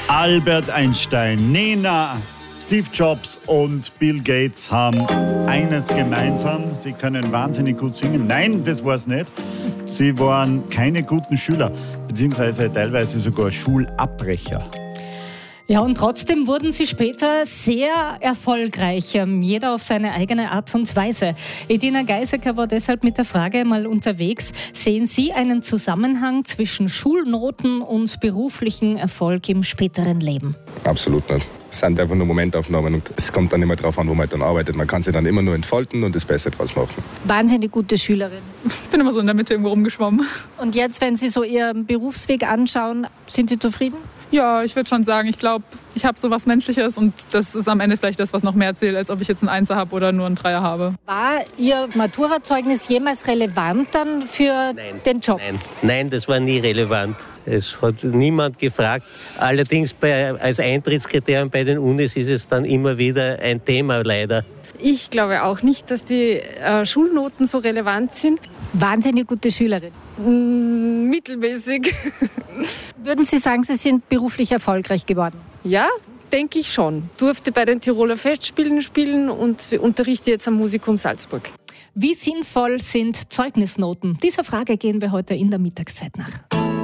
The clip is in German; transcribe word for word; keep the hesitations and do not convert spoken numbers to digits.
Albert Einstein, Nena, Steve Jobs und Bill Gates haben eines gemeinsam. Sie können wahnsinnig gut singen. Nein, das war es nicht. Sie waren keine guten Schüler, beziehungsweise teilweise sogar Schulabbrecher. Ja, und trotzdem wurden sie später sehr erfolgreich, jeder auf seine eigene Art und Weise. Edina Geisecker war deshalb mit der Frage mal unterwegs, sehen Sie einen Zusammenhang zwischen Schulnoten und beruflichen Erfolg im späteren Leben? Absolut nicht. Es sind einfach nur Momentaufnahmen und es kommt dann immer darauf an, wo man dann arbeitet. Man kann sich dann immer nur entfalten und das Beste draus machen. Wahnsinnig gute Schülerin. Ich bin immer so in der Mitte irgendwo rumgeschwommen. Und jetzt, wenn Sie so Ihren Berufsweg anschauen, sind Sie zufrieden? Ja, ich würde schon sagen, ich glaube, ich habe so was Menschliches und das ist am Ende vielleicht das, was noch mehr zählt, als ob ich jetzt einen Einser habe oder nur einen Dreier habe. War Ihr Maturazeugnis jemals relevant dann für Nein. den Job? Nein. Nein, das war nie relevant. Es hat niemand gefragt. Allerdings bei, als Eintrittskriterium bei den Unis ist es dann immer wieder ein Thema, leider. Ich glaube auch nicht, dass die äh, Schulnoten so relevant sind. Wahnsinnig gute Schülerin. Mm, mittelmäßig. Würden Sie sagen, Sie sind beruflich erfolgreich geworden? Ja, denke ich schon. Durfte bei den Tiroler Festspielen spielen und unterrichte jetzt am Musikum Salzburg. Wie sinnvoll sind Zeugnisnoten? Dieser Frage gehen wir heute in der Mittagszeit nach.